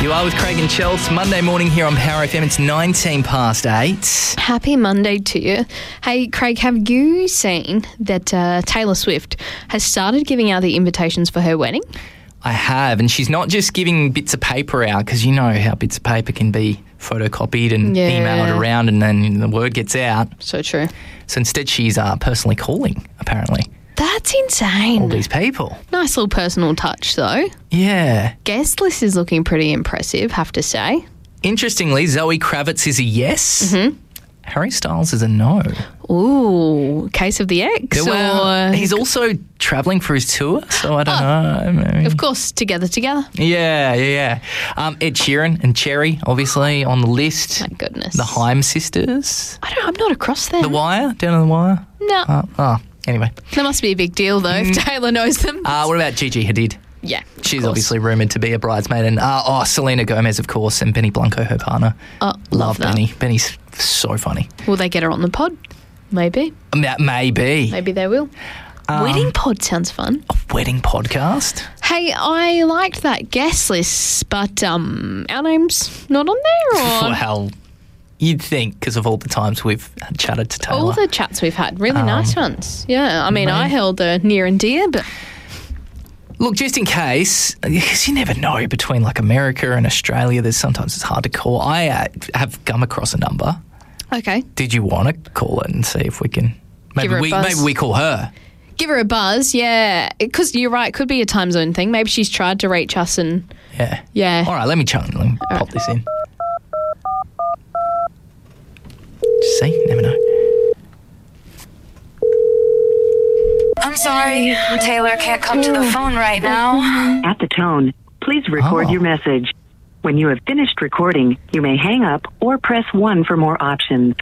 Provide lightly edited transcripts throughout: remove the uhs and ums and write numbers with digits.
You are with Craig and Chelsea. Monday morning here on Power FM. It's 19 past 8. Happy Monday to you. Hey, Craig, have you seen that Taylor Swift has started giving out the invitations for her wedding? I have, and she's not just giving bits of paper out, because you know how bits of paper can be photocopied and emailed around and then the word gets out. So true. So instead she's personally calling, apparently. That's insane. All these people. Nice little personal touch, though. Yeah. Guest list is looking pretty impressive, have to say. Interestingly, Zoe Kravitz is a yes. Mm-hmm. Harry Styles is a no. Ooh, case of the ex? Well, he's also travelling for his tour, so I don't know. Maybe. Of course, together. Yeah. Ed Sheeran and Cherry, obviously, on the list. My goodness. The Haim sisters. I'm not across there. The Wire? Down on The Wire? No. Anyway. That must be a big deal, though, if Taylor knows them. What about Gigi Hadid? Yeah, she's obviously rumoured to be a bridesmaid. And Selena Gomez, of course, and Benny Blanco, her partner. Love that. Benny. Benny's so funny. Will they get her on the pod? Maybe. Maybe. Maybe they will. Wedding pod sounds fun. A wedding podcast? Hey, I liked that guest list, but our name's not on there, or? Well, you'd think, because of all the times we've chatted to Taylor. All the chats we've had, really nice ones. Yeah, I mean, I held her near and dear, but... Look, just in case, because you never know between like America and Australia, sometimes it's hard to call. I have come across a number. Okay. Did you want to call it and see if we can... Maybe we call her. Give her a buzz, yeah. Because you're right, it could be a time zone thing. Maybe she's tried to reach us and... Yeah. All right, let me pop this in. Just see, never know. I'm sorry, Taylor can't come to the phone right now. At the tone, please record your message. When you have finished recording, you may hang up or press 1 for more options.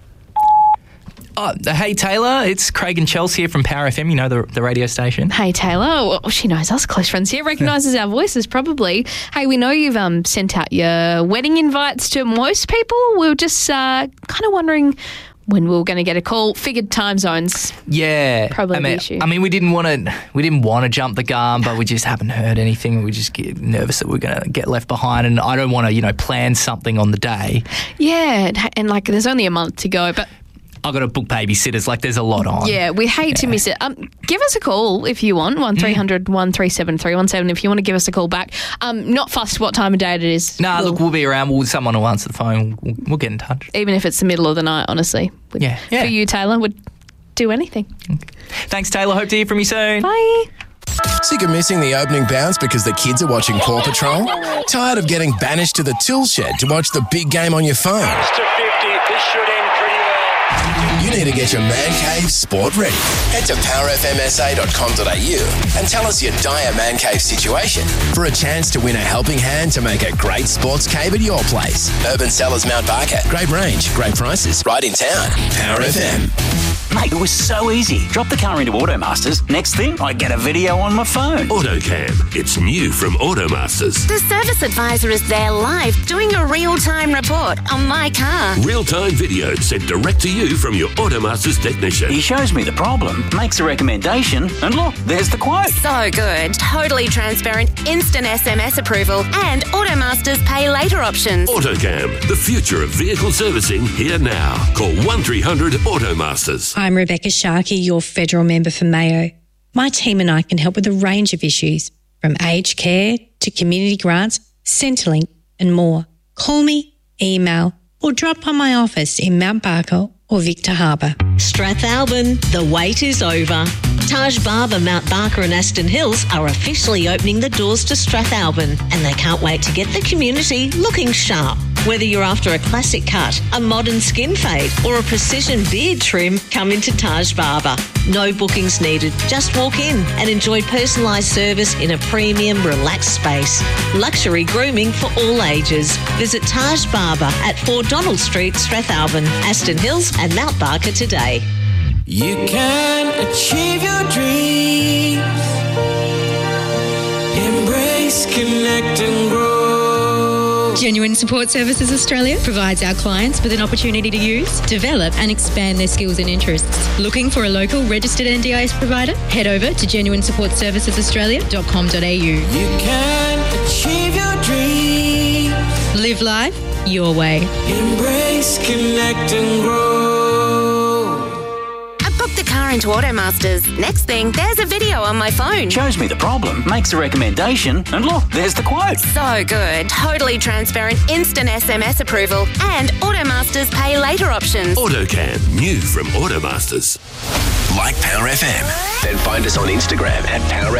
Hey, Taylor, it's Craig and Chelsea here from Power FM, you know, the radio station. Hey, Taylor. Well, she knows us, close friends here, recognises our voices probably. Hey, we know you've sent out your wedding invites to most people. We were just kind of wondering when we were going to get a call. Figured time zones. Yeah. Probably the issue. I mean, we didn't want to jump the gun, but we just haven't heard anything. We just get nervous that we're going to get left behind, and I don't want to, plan something on the day. Yeah, and like there's only a month to go, but I've got to book babysitters. Like, there's a lot on. Yeah, we hate to miss it. Give us a call if you want, 1300 137 317 if you want to give us a call back. Not fussed what time of day it is. Look, we'll be around. Someone will answer the phone. We'll get in touch. Even if it's the middle of the night, honestly. Yeah. For you, Taylor, would do anything. Thanks, Taylor. Hope to hear from you soon. Bye. Sick of missing the opening bounce because the kids are watching Paw Patrol? Tired of getting banished to the tool shed to watch the big game on your phone? It's to 50. This should end pretty well. You need to get your man cave sport ready. Head to powerfmsa.com.au and tell us your dire man cave situation for a chance to win a helping hand to make a great sports cave at your place. Urban Cellars Mount Barker. Great range, great prices, right in town. Power FM. Mate, it was so easy. Drop the car into Automasters. Next thing, I get a video on my phone. AutoCam. It's new from Automasters. The service advisor is there live doing a real-time report on my car. Real-time video sent direct to you from your Automasters technician. He shows me the problem, makes a recommendation, and look, there's the quote. So good. Totally transparent, instant SMS approval, and Automasters pay later options. AutoCam. The future of vehicle servicing here now. Call 1300 Automasters. I'm Rebecca Sharkey, your federal member for Mayo. My team and I can help with a range of issues, from aged care to community grants, Centrelink and more. Call me, email or drop by my office in Mount Barker or Victor Harbour. Strathalbyn, the wait is over. Taj Barber, Mount Barker and Aston Hills are officially opening the doors to Strathalbyn, and they can't wait to get the community looking sharp. Whether you're after a classic cut, a modern skin fade or a precision beard trim, come into Taj Barber. No bookings needed. Just walk in and enjoy personalised service in a premium, relaxed space. Luxury grooming for all ages. Visit Taj Barber at 4 Donald Street, Strathalbyn, Aston Hills and Mount Barker today. You can achieve your dreams. Embrace, connect and grow. Genuine Support Services Australia provides our clients with an opportunity to use, develop and expand their skills and interests. Looking for a local registered NDIS provider? Head over to genuinesupportservicesaustralia.com.au. You can achieve your dreams. Live life your way. Embrace, connect and grow. I booked the car into Automasters. Next thing, there's a video on my phone. Shows me the problem, makes a recommendation, and look, there's the quote. So good. Totally transparent, instant SMS approval, and Automasters pay later options. AutoCam, new from Automasters. Like Power FM? Then find us on Instagram at Power